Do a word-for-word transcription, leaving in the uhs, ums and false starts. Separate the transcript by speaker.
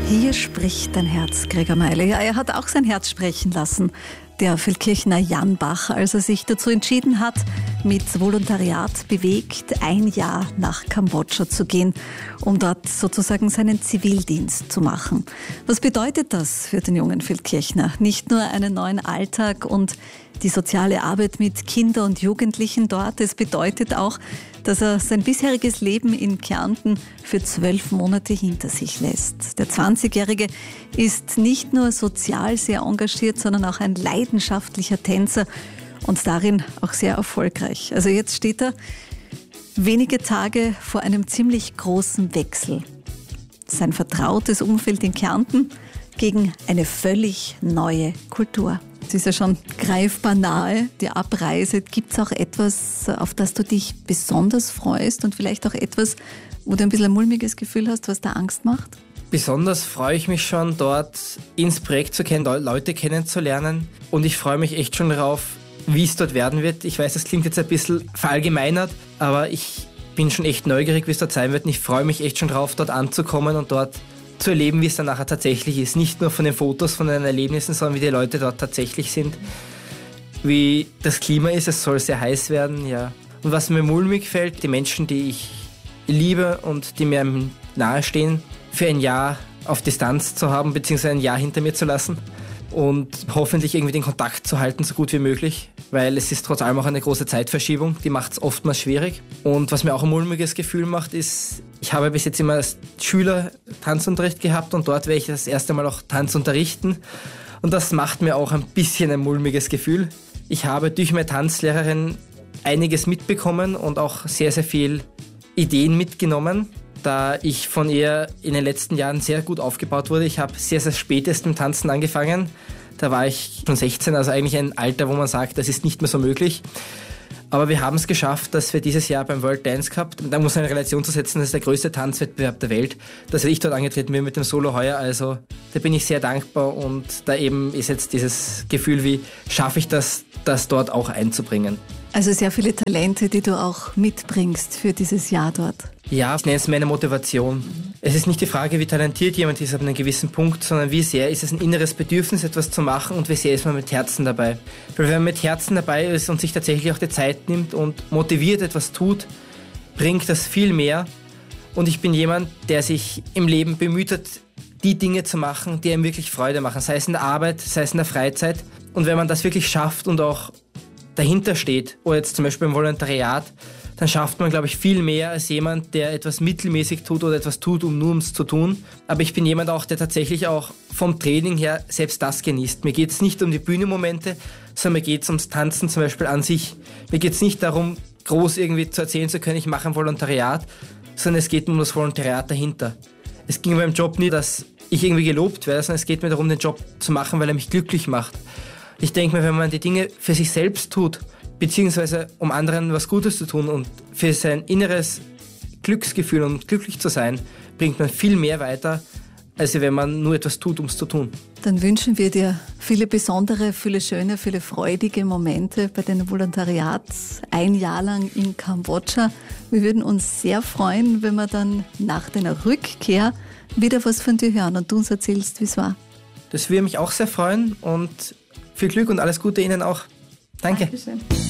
Speaker 1: Hier spricht dein Herz, Gregor Meile. Ja, er hat auch sein Herz sprechen lassen, der Feldkirchner Jan Bach, als er sich dazu entschieden hat, mit Volontariat bewegt, ein Jahr nach Kambodscha zu gehen, um dort sozusagen seinen Zivildienst zu machen. Was bedeutet das für den jungen Feldkirchner? Nicht nur einen neuen Alltag und die soziale Arbeit mit Kindern und Jugendlichen dort, es bedeutet auch, dass er sein bisheriges Leben in Kärnten für zwölf Monate hinter sich lässt. Der zwanzigjährige ist nicht nur sozial sehr engagiert, sondern auch ein leidenschaftlicher Tänzer und darin auch sehr erfolgreich. Also jetzt steht er wenige Tage vor einem ziemlich großen Wechsel. Sein vertrautes Umfeld in Kärnten gegen eine völlig neue Kultur. Es ist ja schon greifbar nahe, die Abreise. Gibt es auch etwas, auf das du dich besonders freust und vielleicht auch etwas, wo du ein bisschen ein mulmiges Gefühl hast, was da Angst macht?
Speaker 2: Besonders freue ich mich schon, dort ins Projekt zu kennen, Leute kennenzulernen. Und ich freue mich echt schon darauf, wie es dort werden wird. Ich weiß, das klingt jetzt ein bisschen verallgemeinert, aber ich bin schon echt neugierig, wie es dort sein wird. Und ich freue mich echt schon darauf, dort anzukommen und dort zu erleben, wie es dann nachher tatsächlich ist. Nicht nur von den Fotos, von den Erlebnissen, sondern wie die Leute dort tatsächlich sind. Wie das Klima ist, es soll sehr heiß werden, ja. Und was mir mulmig fällt, die Menschen, die ich liebe und die mir nahestehen, für ein Jahr auf Distanz zu haben, beziehungsweise ein Jahr hinter mir zu lassen und hoffentlich irgendwie den Kontakt zu halten, so gut wie möglich, weil es ist trotz allem auch eine große Zeitverschiebung, die macht es oftmals schwierig. Und was mir auch ein mulmiges Gefühl macht, ist, ich habe bis jetzt immer als Schüler Tanzunterricht gehabt und dort werde ich das erste Mal auch Tanz unterrichten und das macht mir auch ein bisschen ein mulmiges Gefühl. Ich habe durch meine Tanzlehrerin einiges mitbekommen und auch sehr, sehr viel Ideen mitgenommen, da ich von ihr in den letzten Jahren sehr gut aufgebaut wurde. Ich habe sehr, sehr spät erst mit dem Tanzen angefangen. Da war ich schon sechzehn, also eigentlich ein Alter, wo man sagt, das ist nicht mehr so möglich. Aber wir haben es geschafft, dass wir dieses Jahr beim World Dance Cup, da muss eine Relation zu setzen, das ist der größte Tanzwettbewerb der Welt, dass ich dort angetreten bin mit dem Solo heuer. Also da bin ich sehr dankbar und da eben ist jetzt dieses Gefühl, wie schaffe ich das, das dort auch einzubringen.
Speaker 1: Also sehr viele Talente, die du auch mitbringst für dieses Jahr dort.
Speaker 2: Ja, ich nenne es meine Motivation. Es ist nicht die Frage, wie talentiert jemand ist ab einem gewissen Punkt, sondern wie sehr ist es ein inneres Bedürfnis, etwas zu machen und wie sehr ist man mit Herzen dabei. Weil wenn man mit Herzen dabei ist und sich tatsächlich auch die Zeit nimmt und motiviert etwas tut, bringt das viel mehr. Und ich bin jemand, der sich im Leben bemüht hat, die Dinge zu machen, die einem wirklich Freude machen, sei es in der Arbeit, sei es in der Freizeit. Und wenn man das wirklich schafft und auch dahinter steht, oder jetzt zum Beispiel im Volontariat, dann schafft man, glaube ich, viel mehr als jemand, der etwas mittelmäßig tut oder etwas tut, um nur ums zu tun. Aber ich bin jemand auch, der tatsächlich auch vom Training her selbst das genießt. Mir geht es nicht um die Bühnenmomente, sondern mir geht es ums Tanzen zum Beispiel an sich. Mir geht es nicht darum, groß irgendwie zu erzählen zu können, ich mache ein Volontariat, sondern es geht um das Volontariat dahinter. Es ging beim Job nie, dass ich irgendwie gelobt werde, sondern es geht mir darum, den Job zu machen, weil er mich glücklich macht. Ich denke mir, wenn man die Dinge für sich selbst tut, beziehungsweise um anderen was Gutes zu tun und für sein inneres Glücksgefühl und glücklich zu sein, bringt man viel mehr weiter, als wenn man nur etwas tut, um es zu tun.
Speaker 1: Dann wünschen wir dir viele besondere, viele schöne, viele freudige Momente bei deinem Volontariat, ein Jahr lang in Kambodscha. Wir würden uns sehr freuen, wenn wir dann nach deiner Rückkehr wieder was von dir hören und du uns erzählst, wie es war.
Speaker 2: Das würde mich auch sehr freuen und viel Glück und alles Gute Ihnen auch. Danke.
Speaker 1: Dankeschön.